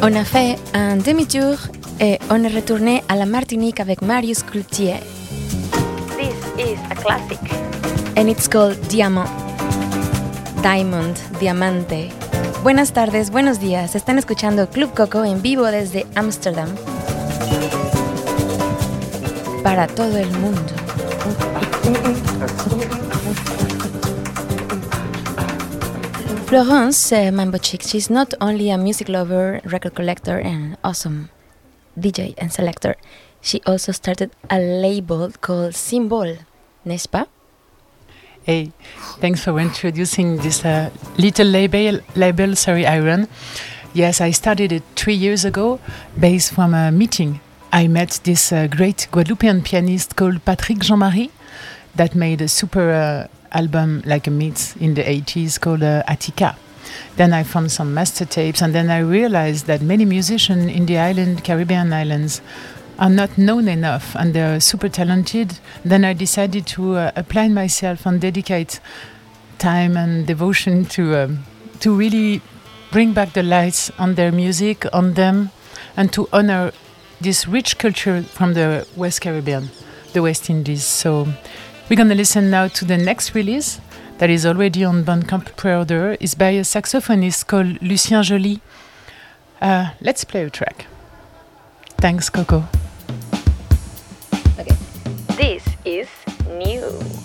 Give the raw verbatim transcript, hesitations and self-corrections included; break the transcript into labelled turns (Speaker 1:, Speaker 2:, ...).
Speaker 1: On a fait un demi-tour et on est retourné à la Martinique avec Marius Cloutier.
Speaker 2: This is a classic.
Speaker 1: And it's called Diamant. Diamond, Diamante. Buenas tardes, buenos días. Están escuchando Club Coco en vivo desde Ámsterdam. Para todo el mundo. Florence uh, Mambochik, she's not only a music lover, record collector, and awesome D J and selector. She also started a label called Symbol, n'est-ce pas?
Speaker 3: Hey, thanks for introducing this uh, little label, label, sorry, Iron. Yes, I started it three years ago, based from a meeting. I met this uh, great Guadeloupean pianist called Patrick Jean-Marie that made a super uh, album like a mix in the eighties called uh, Attica. Then I found some master tapes, and then I realized that many musicians in the island, Caribbean islands, are not known enough, and they're super talented. Then I decided to uh, apply myself and dedicate time and devotion to um, to really bring back the lights on their music, on them, and to honor this rich culture from the West Caribbean, the West Indies. So we're going to listen now to the next release that is already on Bandcamp pre-order. It's by a saxophonist called Lucien Joly. Uh, let's play a track. Thanks, Coco.
Speaker 2: Okay. This is new.